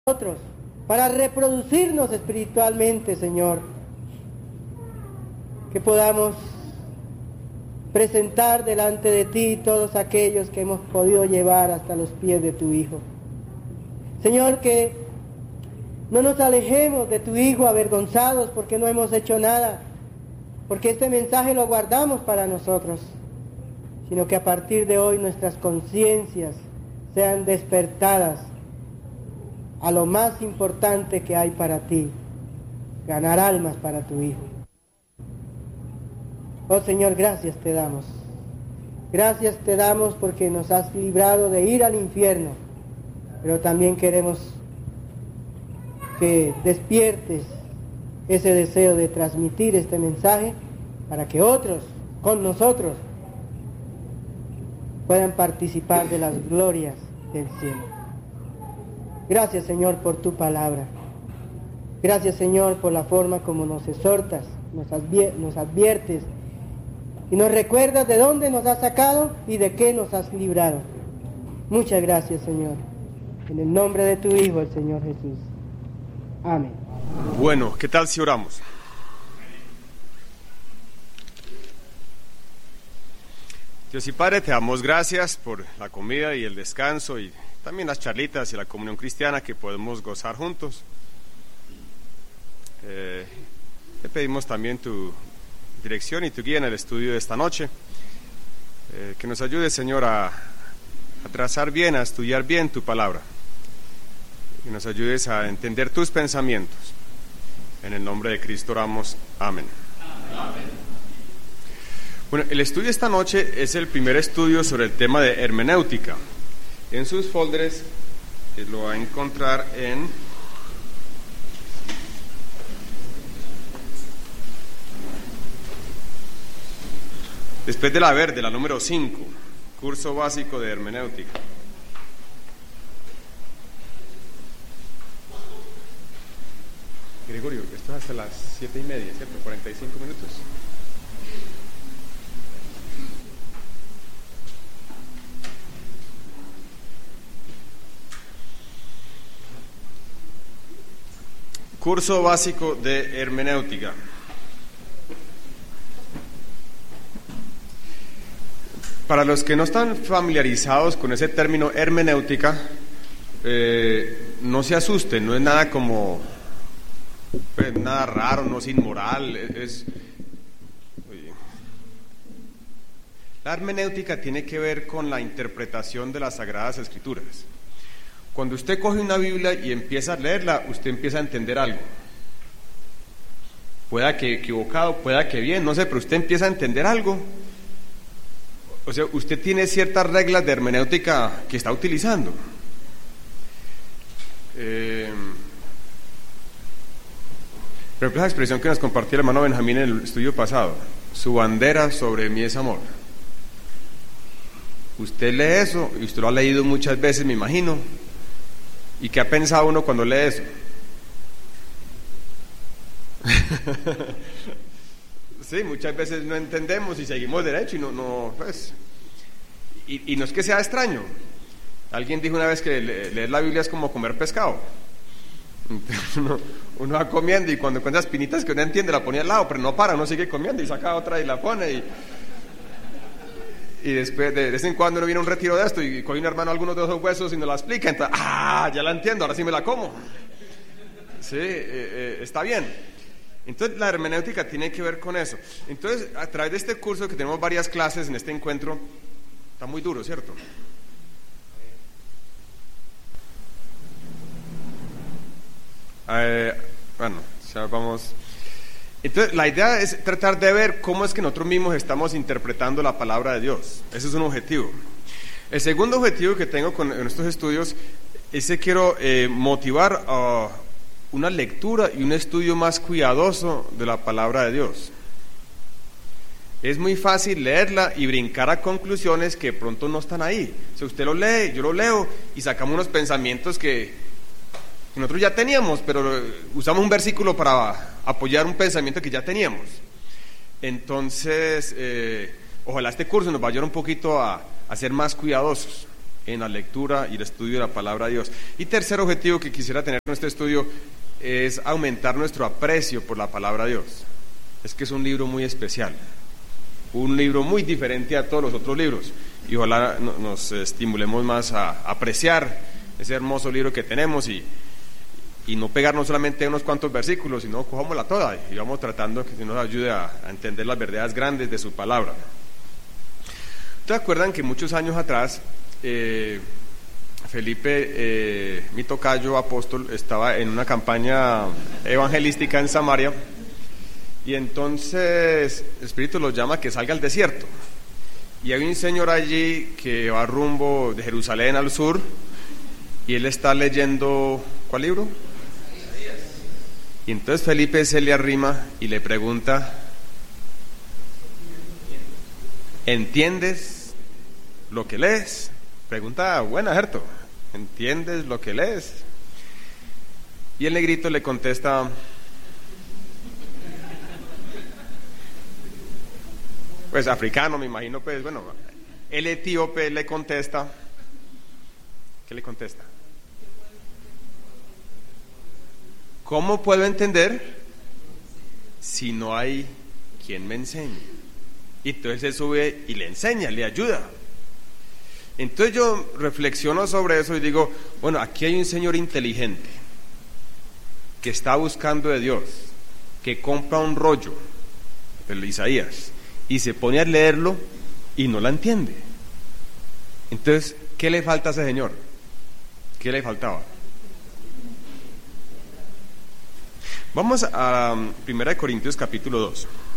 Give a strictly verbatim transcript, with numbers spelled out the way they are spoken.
nosotros, para reproducirnos espiritualmente, Señor. Que podamos presentar delante de ti todos aquellos que hemos podido llevar hasta los pies de tu Hijo. Señor, que no nos alejemos de tu Hijo avergonzados porque no hemos hecho nada, porque este mensaje lo guardamos para nosotros, sino que a partir de hoy nuestras conciencias sean despertadas a lo más importante que hay para ti, ganar almas para tu Hijo. Oh Señor, gracias te damos. Gracias te damos porque nos has librado de ir al infierno, pero también queremos que despiertes ese deseo de transmitir este mensaje para que otros, con nosotros, puedan participar de las glorias del cielo. Gracias, Señor, por tu palabra. Gracias, Señor, por la forma como nos exhortas, nos advier- nos adviertes y nos recuerdas de dónde nos has sacado y de qué nos has librado. Muchas gracias, Señor. En el nombre de tu Hijo, el Señor Jesús. Amén. Bueno, ¿qué tal si oramos? Dios y Padre, te damos gracias por la comida y el descanso y también las charlitas y la comunión cristiana que podemos gozar juntos. Eh, te pedimos también tu dirección y tu guía en el estudio de esta noche. Eh, que nos ayude, Señor, a, a trazar bien, a estudiar bien tu palabra. Que nos ayudes a entender tus pensamientos. En el nombre de Cristo oramos. Amén. Amén. Bueno, el estudio de esta noche es el primer estudio sobre el tema de hermenéutica. En sus folders eh, lo va a encontrar en después de la verde, la número cinco, curso básico de hermenéutica. Gregorio, esto es hasta las siete y media, ¿cierto? cuarenta y cinco minutos. Curso básico de hermenéutica. Para los que no están familiarizados con ese término hermenéutica, eh, no se asusten, no es nada como, pues, nada raro, no es inmoral, es... Oye. La hermenéutica tiene que ver con la interpretación de las Sagradas Escrituras. Cuando usted coge una Biblia y empieza a leerla, usted empieza a entender algo. Pueda que equivocado, pueda que bien, no sé, pero usted empieza a entender algo. O sea, usted tiene ciertas reglas de hermenéutica que está utilizando. Eh, por ejemplo, esa expresión que nos compartió el hermano Benjamín en el estudio pasado, su bandera sobre mí es amor. Usted lee eso, y usted lo ha leído muchas veces, me imagino. ¿Y qué ha pensado uno cuando lee eso? Sí, muchas veces no entendemos y seguimos derecho y no, no pues, y, y no es que sea extraño. Alguien dijo una vez que le, leer la Biblia es como comer pescado. Entonces uno, uno va comiendo y cuando encuentra espinitas que uno entiende la pone al lado, pero no para, uno sigue comiendo y saca otra y la pone y, y después de, de vez en cuando uno viene a un retiro de esto y coge un hermano algunos de esos huesos y nos la explica, entonces, ah, ya la entiendo, ahora sí me la como. Sí, eh, eh, está bien. Entonces la hermenéutica tiene que ver con eso. Entonces, a través de este curso, que tenemos varias clases en este encuentro, está muy duro, ¿cierto? Eh, bueno, ya vamos. Entonces la idea es tratar de ver cómo es que nosotros mismos estamos interpretando la palabra de Dios. Ese es un objetivo. El segundo objetivo que tengo con en estos estudios es que quiero eh, motivar a uh, una lectura y un estudio más cuidadoso de la palabra de Dios. Es muy fácil leerla y brincar a conclusiones que pronto no están ahí. O sea, usted lo lee, yo lo leo y sacamos unos pensamientos que, que nosotros ya teníamos, pero usamos un versículo para apoyar un pensamiento que ya teníamos. Entonces, eh, ojalá este curso nos va a ayudar un poquito a, a ser más cuidadosos. en la lectura y el estudio de la palabra de Dios. Y tercer objetivo que quisiera tener con este estudio es aumentar nuestro aprecio por la palabra de Dios. Es que es un libro muy especial, un libro muy diferente a todos los otros libros, y ojalá nos estimulemos más a apreciar ese hermoso libro que tenemos y, y no pegarnos solamente unos cuantos versículos, sino cojámosla toda y vamos tratando que nos ayude a, a entender las verdades grandes de su palabra. ¿Ustedes acuerdan que muchos años atrás eh, Felipe, eh, mi tocayo apóstol, estaba en una campaña evangelística en Samaria, y entonces el Espíritu los llama a que salga al desierto, y hay un señor allí que va rumbo de Jerusalén al sur, y él está leyendo, ¿cuál libro? Y entonces Felipe se le arrima y le pregunta: ¿entiendes lo que lees? Pregunta buena, ¿cierto? ¿Entiendes lo que lees? Y el negrito le contesta: pues africano, me imagino, pues bueno, el etíope le contesta, ¿qué le contesta? ¿Cómo puedo entender si no hay quien me enseñe? Y entonces él sube y le enseña, le ayuda. Entonces yo reflexiono sobre eso y digo, bueno, aquí hay un señor inteligente que está buscando de Dios, que compra un rollo, el Isaías, y se pone a leerlo y no la entiende. Entonces, ¿qué le falta a ese señor? ¿Qué le faltaba? Vamos a primera de Corintios capítulo dos.